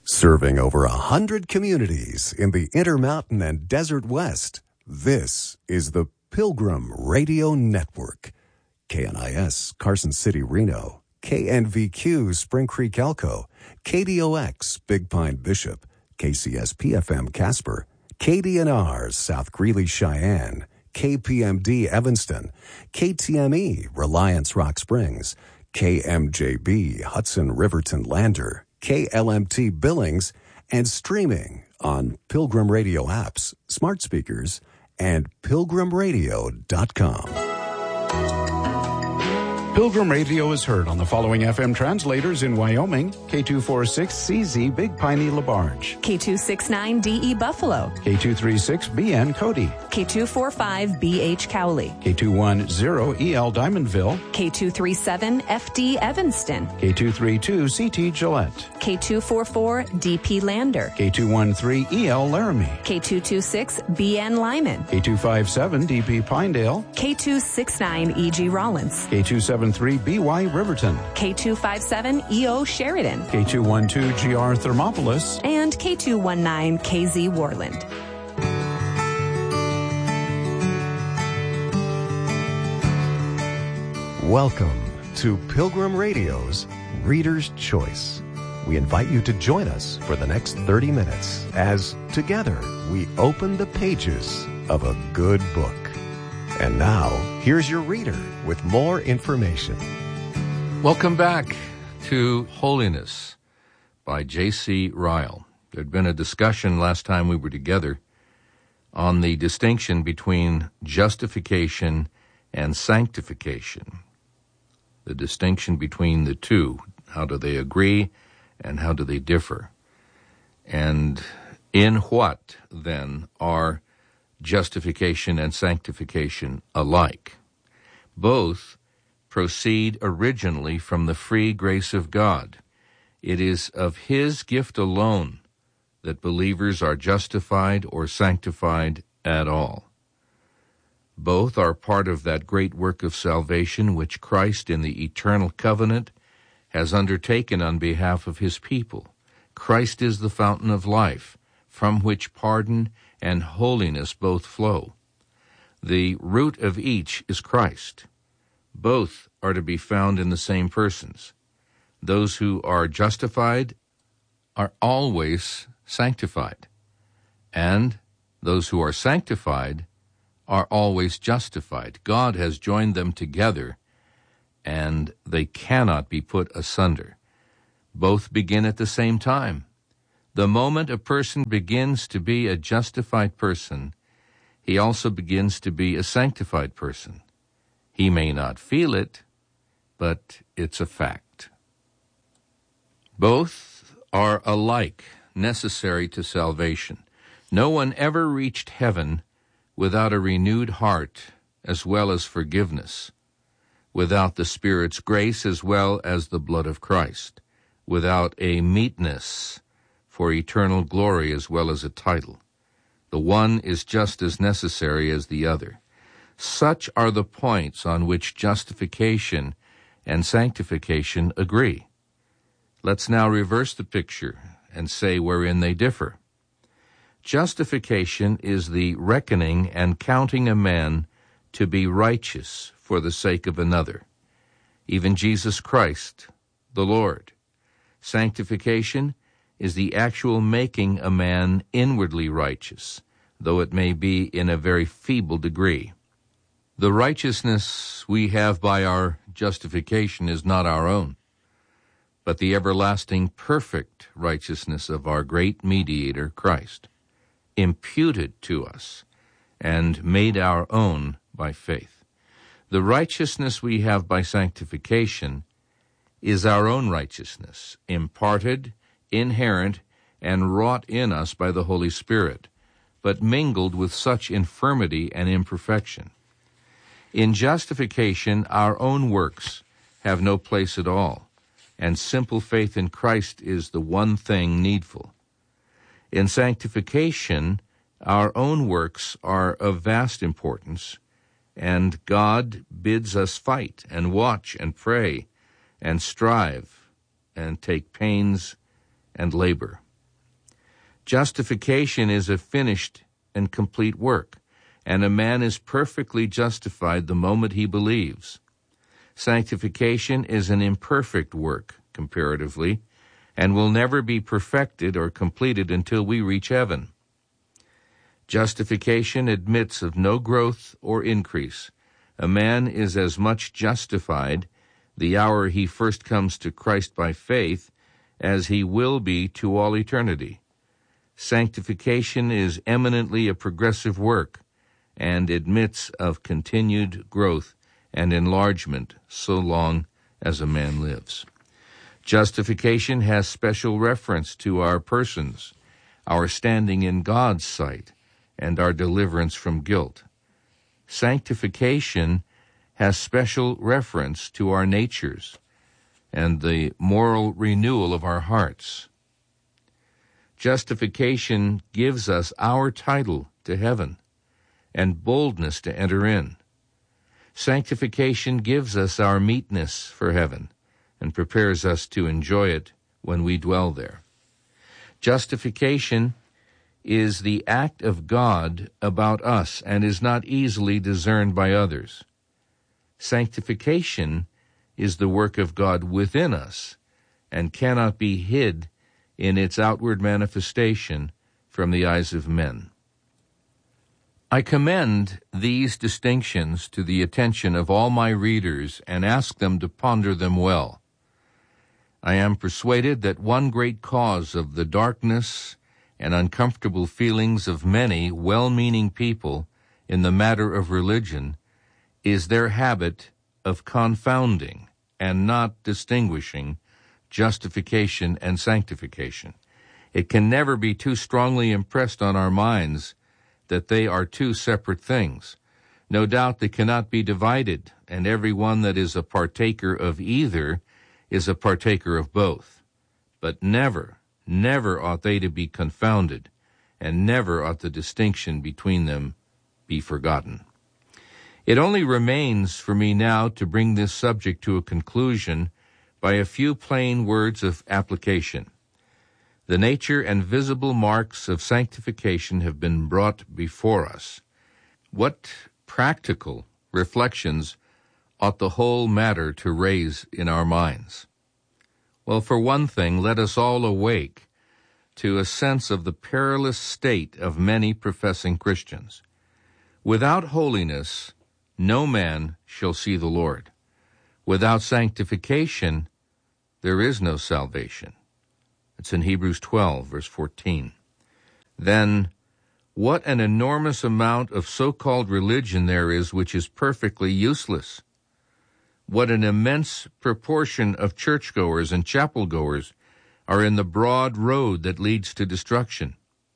Serving over 100 communities in the Intermountain and Desert West, this is the Pilgrim Radio Network. KNIS, Carson City, Reno. KNVQ, Spring Creek, Elko. KDOX, Big Pine, Bishop. KCSP-FM, Casper. KDNR, South Greeley, Cheyenne. KPMD, Evanston. KTME, Reliance, Rock Springs. KMJB, Hudson, Riverton, Lander. KLMT Billings, and streaming on Pilgrim Radio apps, smart speakers, and pilgrimradio.com. Pilgrim Radio is heard on the following FM translators in Wyoming: K246CZ Big Piney LaBarge, K269DE Buffalo, K236BN Cody, K245BH Cowley, K210EL Diamondville, K237FD Evanston, K232CT Gillette, K244DP Lander, K213EL Laramie, K226BN Lyman, K257DP Pinedale, K269EG Rollins, K273BY Riverton, K257EO Sheridan, K212GR Thermopolis, and K219KZ Warland. Welcome to Pilgrim Radio's Reader's Choice. We invite you to join us for the next 30 minutes as together we open the pages of a good book. And now, here's your reader with more information. Welcome back to Holiness by J.C. Ryle. There had been a discussion last time we were together on the distinction between justification and sanctification. The distinction between the two. How do they agree and how do they differ? And in what, then, are justification and sanctification alike? Both proceed originally from the free grace of God. It is of His gift alone that believers are justified or sanctified at all. Both are part of that great work of salvation which Christ in the eternal covenant has undertaken on behalf of His people. Christ is the fountain of life, from which pardon and holiness both flow. The root of each is Christ. Both are to be found in the same persons. Those who are justified are always sanctified, and those who are sanctified are always justified. God has joined them together, and they cannot be put asunder. Both begin at the same time. The moment a person begins to be a justified person, he also begins to be a sanctified person. He may not feel it, but it's a fact. Both are alike necessary to salvation. No one ever reached heaven without a renewed heart as well as forgiveness, without the Spirit's grace as well as the blood of Christ, without a meetness for eternal glory as well as a title. The one is just as necessary as the other. Such are the points on which justification and sanctification agree. Let's now reverse the picture and say wherein they differ. Justification is the reckoning and counting a man to be righteous for the sake of another, even Jesus Christ, the Lord. Sanctification is the actual making a man inwardly righteous, though it may be in a very feeble degree. The righteousness we have by our justification is not our own, but the everlasting perfect righteousness of our great mediator, Christ, imputed to us and made our own by faith. The righteousness we have by sanctification is our own righteousness, imparted, inherent, and wrought in us by the Holy Spirit, but mingled with such infirmity and imperfection. In justification, our own works have no place at all, and simple faith in Christ is the one thing needful. In sanctification, our own works are of vast importance, and God bids us fight and watch and pray and strive and take pains and labor. Justification is a finished and complete work, and a man is perfectly justified the moment he believes. Sanctification is an imperfect work, comparatively, and will never be perfected or completed until we reach heaven. Justification admits of no growth or increase. A man is as much justified the hour he first comes to Christ by faith as he will be to all eternity. Sanctification is eminently a progressive work and admits of continued growth and enlargement so long as a man lives. Justification has special reference to our persons, our standing in God's sight, and our deliverance from guilt. Sanctification has special reference to our natures and the moral renewal of our hearts. Justification gives us our title to heaven and boldness to enter in. Sanctification gives us our meetness for heaven and prepares us to enjoy it when we dwell there. Justification is the act of God about us and is not easily discerned by others. Sanctification is the work of God within us and cannot be hid in its outward manifestation from the eyes of men. I commend these distinctions to the attention of all my readers and ask them to ponder them well. I am persuaded that one great cause of the darkness and uncomfortable feelings of many well-meaning people in the matter of religion is their habit of confounding and not distinguishing justification and sanctification. It can never be too strongly impressed on our minds that they are two separate things. No doubt they cannot be divided, and every one that is a partaker of either is a partaker of both. But never ought they to be confounded, and never ought the distinction between them be forgotten. It only remains for me now to bring this subject to a conclusion by a few plain words of application. The nature and visible marks of sanctification have been brought before us. What practical reflections ought the whole matter to raise in our minds? Well, for one thing, let us all awake to a sense of the perilous state of many professing Christians. Without holiness, no man shall see the Lord. Without sanctification, there is no salvation. It's in Hebrews 12, verse 14. Then, what an enormous amount of so-called religion there is which is perfectly useless. What an immense proportion of churchgoers and chapel-goers are in the broad road that leads to destruction.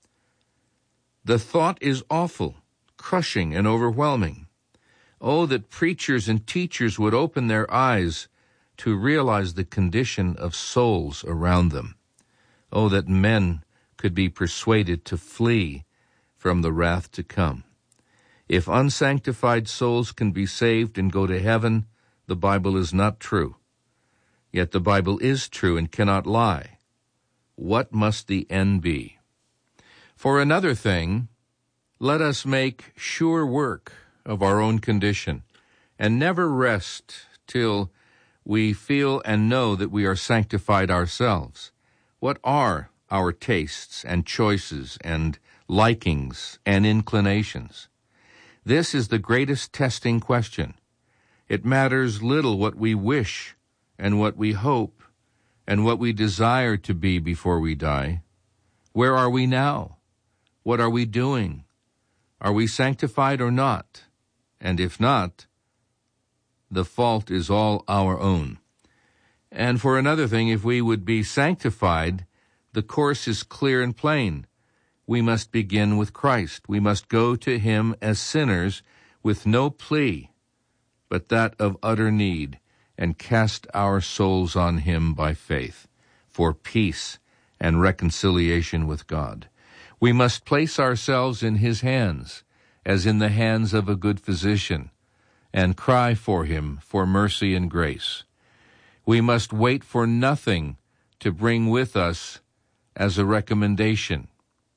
The thought is awful, crushing, and overwhelming. Oh, that preachers and teachers would open their eyes to realize the condition of souls around them. Oh, that men could be persuaded to flee from the wrath to come. If unsanctified souls can be saved and go to heaven, the Bible is not true. Yet the Bible is true and cannot lie. What must the end be? For another thing, let us make sure work of our own condition, and never rest till we feel and know that we are sanctified ourselves. What are our tastes and choices and likings and inclinations? This is the greatest testing question. It matters little what we wish and what we hope and what we desire to be before we die. Where are we now? What are we doing? Are we sanctified or not? And if not, the fault is all our own. And for another thing, if we would be sanctified, the course is clear and plain. We must begin with Christ. We must go to him as sinners with no plea, but that of utter need, and cast our souls on him by faith for peace and reconciliation with God. We must place ourselves in his hands, as in the hands of a good physician, and cry for him for mercy and grace. We must wait for nothing to bring with us as a recommendation.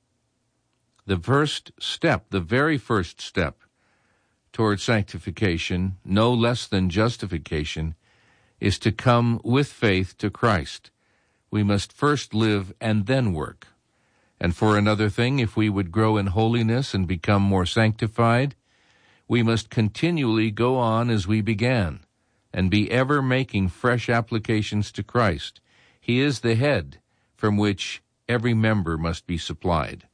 The first step, the very first step toward sanctification, no less than justification, is to come with faith to Christ. We must first live and then work. And for another thing, if we would grow in holiness and become more sanctified, we must continually go on as we began and be ever making fresh applications to Christ. He is the head from which every member must be supplied.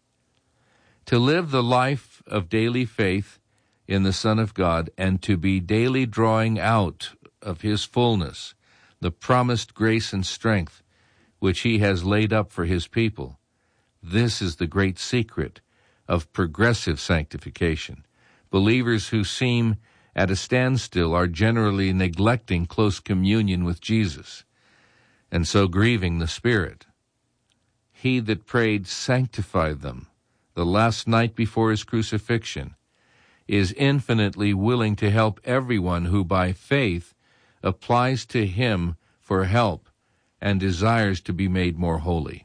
To live the life of daily faith in the Son of God and to be daily drawing out of His fullness the promised grace and strength which He has laid up for His people, this is the great secret of progressive sanctification. Believers who seem at a standstill are generally neglecting close communion with Jesus, and so grieving the Spirit. He that prayed, "Sanctify them," the last night before His crucifixion, is infinitely willing to help everyone who by faith applies to Him for help and desires to be made more holy.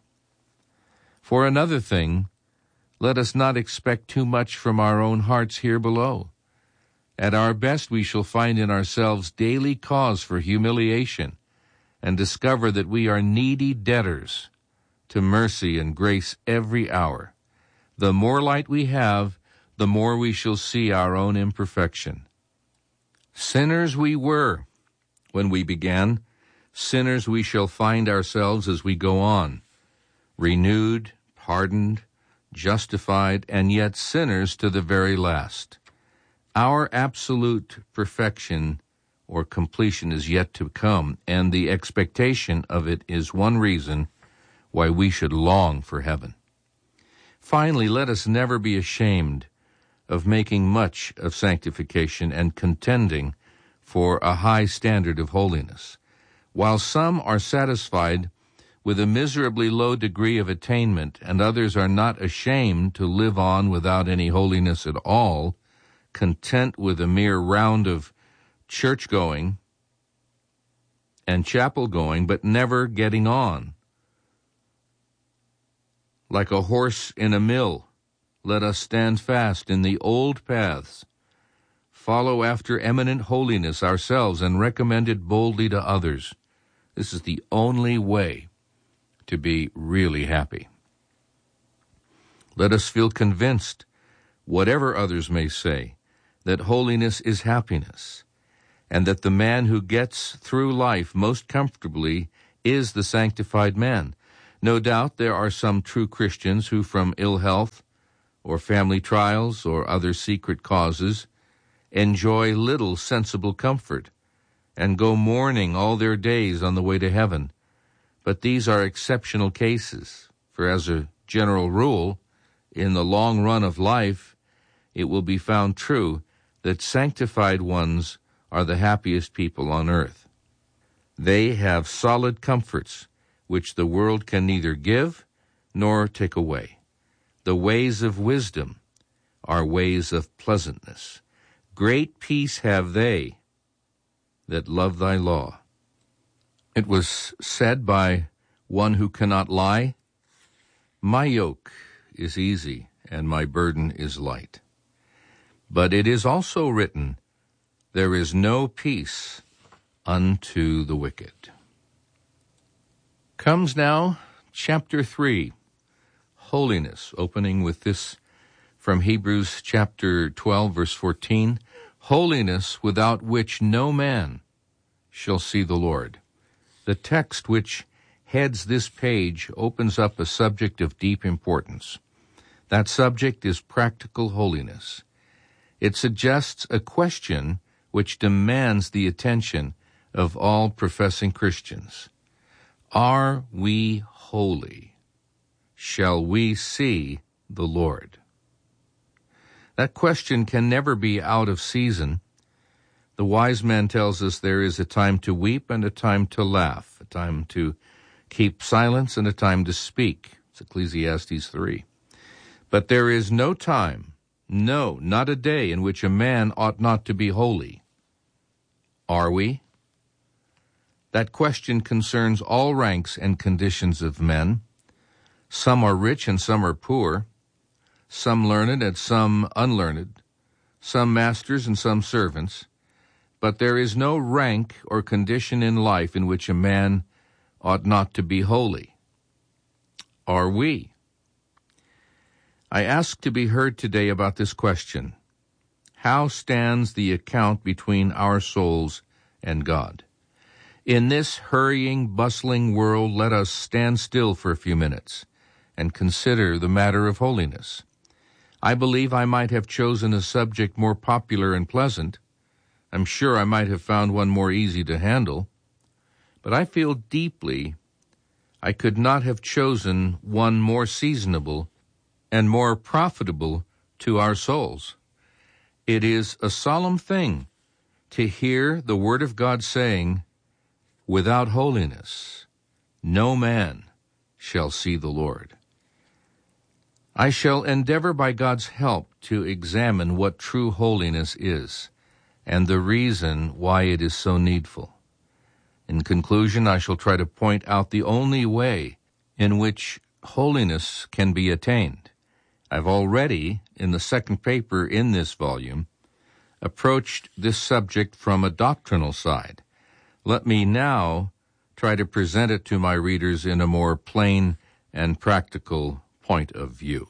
For another thing, let us not expect too much from our own hearts here below. At our best, we shall find in ourselves daily cause for humiliation and discover that we are needy debtors to mercy and grace every hour. The more light we have, the more we shall see our own imperfection. Sinners we were when we began. Sinners we shall find ourselves as we go on, renewed, pardoned, justified, and yet sinners to the very last. Our absolute perfection or completion is yet to come, and the expectation of it is one reason why we should long for heaven. Finally, let us never be ashamed of making much of sanctification and contending for a high standard of holiness. While some are satisfied with a miserably low degree of attainment, and others are not ashamed to live on without any holiness at all, content with a mere round of church-going and chapel-going, but never getting on. Like a horse in a mill, let us stand fast in the old paths, follow after eminent holiness ourselves, and recommend it boldly to others. This is the only way to be really happy. Let us feel convinced, whatever others may say, that holiness is happiness, and that the man who gets through life most comfortably is the sanctified man. No doubt there are some true Christians who, from ill health or family trials or other secret causes, enjoy little sensible comfort and go mourning all their days on the way to heaven. But these are exceptional cases, for as a general rule, in the long run of life, it will be found true that sanctified ones are the happiest people on earth. They have solid comforts which the world can neither give nor take away. The ways of wisdom are ways of pleasantness. Great peace have they that love thy law. It was said by one who cannot lie, "My yoke is easy and my burden is light." But it is also written, "There is no peace unto the wicked." Comes now chapter 3, Holiness, opening with this from Hebrews chapter 12, verse 14, "Holiness without which no man shall see the Lord." The text which heads this page opens up a subject of deep importance. That subject is practical holiness. It suggests a question which demands the attention of all professing Christians. Are we holy? Shall we see the Lord? That question can never be out of season. The wise man tells us there is a time to weep and a time to laugh, a time to keep silence and a time to speak. It's Ecclesiastes 3. But there is no time, no, not a day, in which a man ought not to be holy. Are we? That question concerns all ranks and conditions of men. Some are rich and some are poor. some learned and some unlearned, some masters and some servants, but there is no rank or condition in life in which a man ought not to be holy. Are we? I ask to be heard today about this question. How stands the account between our souls and God? In this hurrying, bustling world, let us stand still for a few minutes and consider the matter of holiness. I believe I might have chosen a subject more popular and pleasant. I'm sure I might have found one more easy to handle. But I feel deeply I could not have chosen one more seasonable and more profitable to our souls. It is a solemn thing to hear the Word of God saying, "Without holiness, no man shall see the Lord." I shall endeavor by God's help to examine what true holiness is and the reason why it is so needful. In conclusion, I shall try to point out the only way in which holiness can be attained. I've already, in the second paper in this volume, approached this subject from a doctrinal side. Let me now try to present it to my readers in a more plain and practical point of view.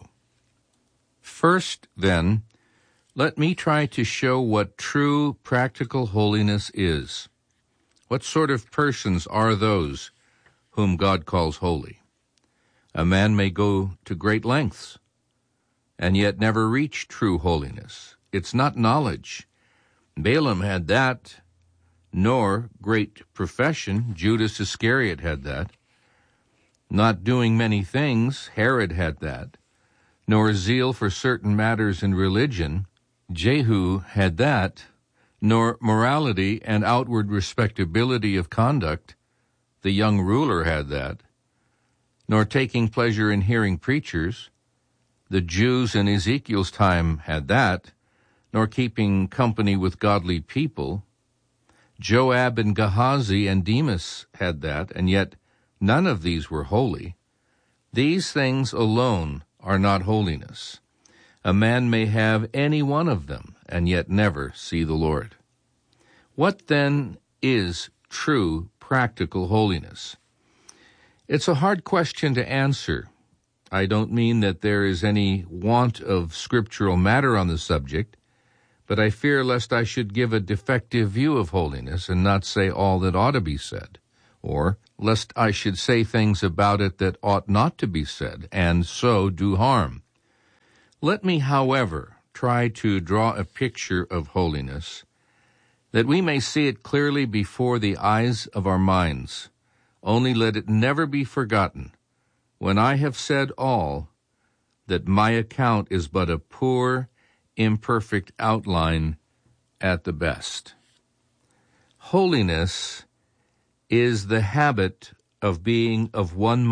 First, then, let me try to show what true practical holiness is. What sort of persons are those whom God calls holy? A man may go to great lengths and yet never reach true holiness. It's not knowledge. Balaam had that, nor great profession. Judas Iscariot had that. Not doing many things, Herod had that. Nor zeal for certain matters in religion, Jehu had that. Nor morality and outward respectability of conduct, the young ruler had that. Nor taking pleasure in hearing preachers, the Jews in Ezekiel's time had that. Nor keeping company with godly people. Joab and Gehazi and Demas had that, and yet none of these were holy. These things alone are not holiness. A man may have any one of them and yet never see the Lord. What then is true practical holiness? It's a hard question to answer. I don't mean that there is any want of scriptural matter on the subject, but I fear lest I should give a defective view of holiness and not say all that ought to be said, or lest I should say things about it that ought not to be said, and so do harm. Let me, however, try to draw a picture of holiness, that we may see it clearly before the eyes of our minds. Only let it never be forgotten, when I have said all, that my account is but a poor, imperfect outline at the best. Holiness is the habit of being of one